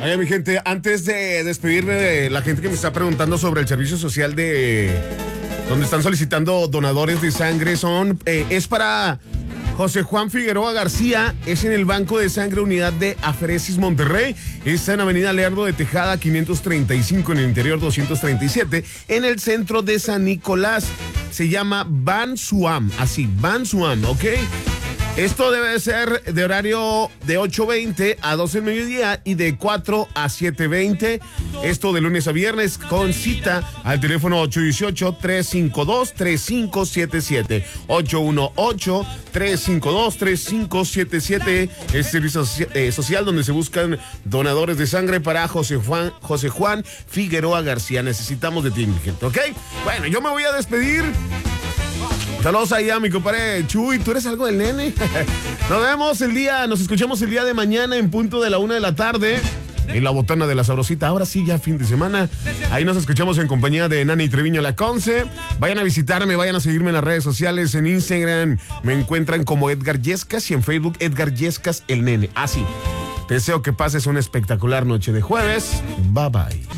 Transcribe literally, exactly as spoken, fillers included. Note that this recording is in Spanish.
Oye, mi gente, antes de despedirme de la gente que me está preguntando sobre el servicio social de donde están solicitando donadores de sangre, son eh, es para José Juan Figueroa García, es en el Banco de Sangre Unidad de Afresis Monterrey, está en Avenida Lerdo de Tejada quinientos treinta y cinco, en el interior doscientos treinta y siete, en el centro de San Nicolás. Se llama Ban Suam, así, Ban Suam, ¿ok? Esto debe ser de horario de ocho veinte a doce del mediodía y de cuatro a siete veinte. Esto de lunes a viernes con cita al teléfono ocho uno ocho, tres cinco dos, tres cinco siete siete. ocho uno ocho, tres cinco dos, tres cinco siete siete. Es servicio eh, social donde se buscan donadores de sangre para José Juan, José Juan Figueroa García. Necesitamos de ti, mi gente, ¿ok? Bueno, yo me voy a despedir. Saludos ahí a mi compadre Chuy, ¿tú eres algo del nene? Nos vemos el día, nos escuchamos el día de mañana en punto de la una de la tarde en la botana de la sabrosita. Ahora sí, ya fin de semana. Ahí nos escuchamos en compañía de Nani Treviño La Conce. Vayan a visitarme, vayan a seguirme en las redes sociales. En Instagram me encuentran como Edgar Yescas y en Facebook Edgar Yescas el nene. Así. Deseo que pases una espectacular noche de jueves. Bye bye.